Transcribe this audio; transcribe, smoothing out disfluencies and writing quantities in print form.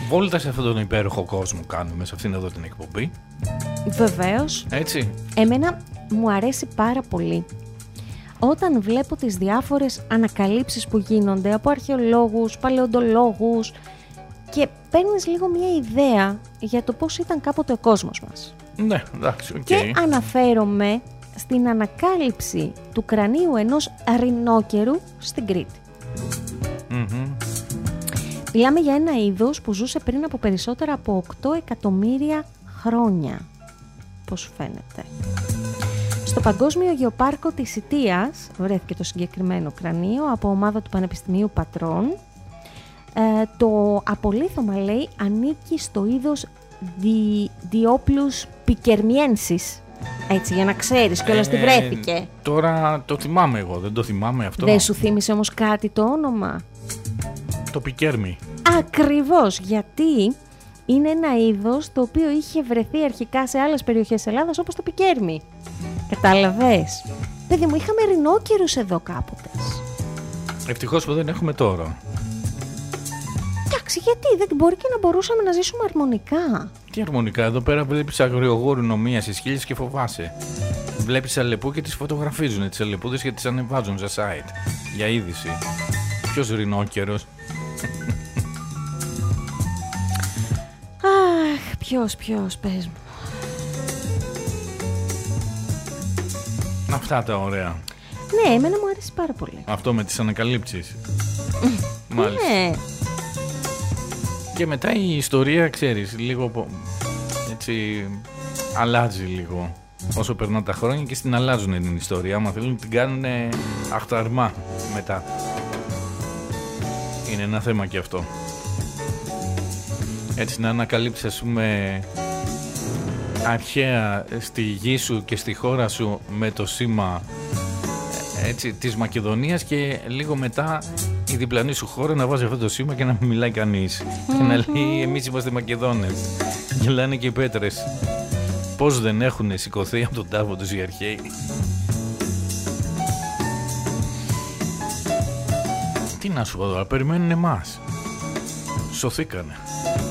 βόλτα σε αυτόν τον υπέροχο κόσμο κάνουμε σε αυτήν εδώ την εκπομπή. Βεβαίως. Έτσι. Εμένα μου αρέσει πάρα πολύ όταν βλέπω τις διάφορες ανακαλύψεις που γίνονται από αρχαιολόγους, παλαιοντολόγους και παίρνεις λίγο μια ιδέα για το πώς ήταν κάποτε ο κόσμος μας. Ναι, εντάξει, οκ. Και αναφέρομαι στην ανακάλυψη του κρανίου ενός ρινόκερου στην Κρήτη. Μιλάμε για ένα είδος που ζούσε πριν από περισσότερα από 8 εκατομμύρια χρόνια. Πώς σου φαίνεται? Στο Παγκόσμιο Γεωπάρκο της Ιττίας βρέθηκε το συγκεκριμένο κρανίο από ομάδα του Πανεπιστημίου Πατρών. Το απολίθωμα, λέει, ανήκει στο είδος Diplodocus pikermiensis. Έτσι, για να ξέρεις κιόλας τι βρέθηκε. Τώρα το θυμάμαι εγώ, δεν το θυμάμαι αυτό. Δεν σου θύμισε όμως κάτι το όνομα? Το πικέρμι. Ακριβώς, γιατί είναι ένα είδος το οποίο είχε βρεθεί αρχικά σε άλλες περιοχές Ελλάδας, όπως το πικέρμι. Κατάλαβες? Παιδί μου, είχαμε ρινόκερους εδώ κάποτε. Ευτυχώς που δεν έχουμε τώρα. Εντάξει, γιατί δεν μπορεί και να μπορούσαμε να ζήσουμε αρμονικά. Τι αρμονικά, εδώ πέρα βλέπεις αγριογόρου νομία στις χίλιες και φοβάσαι. Βλέπεις αλεπού και τις φωτογραφίζουν, τις αλεπούδες και τις ανεβάζουν σε site για είδηση. Ποιος ρινόκερος? Αχ, ποιος, πες μου. Αυτά τα ωραία. Ναι, εμένα μου αρέσει πάρα πολύ. Αυτό με τις ανακαλύψεις. Μάλιστα. Ναι. Και μετά η ιστορία, ξέρεις, λίγο έτσι αλλάζει λίγο όσο περνάνε τα χρόνια και στην αλλάζουν την ιστορία. Άμα θέλουν την κάνουν αχταρμά μετά. Είναι ένα θέμα και αυτό. Έτσι να ανακαλύψεις, ας πούμε, αρχαία στη γη σου και στη χώρα σου με το σήμα έτσι, της Μακεδονίας και λίγο μετά η διπλανή σου χώρα να βάζει αυτό το σήμα και να μην μιλάει κανείς και να λέει εμείς είμαστε Μακεδόνες. Γελάνε και οι πέτρες. Πώς δεν έχουν σηκωθεί από τον τάφο τους οι αρχαίοι. Τι να σου πω τώρα, περιμένουν εμάς. Σωθήκανε.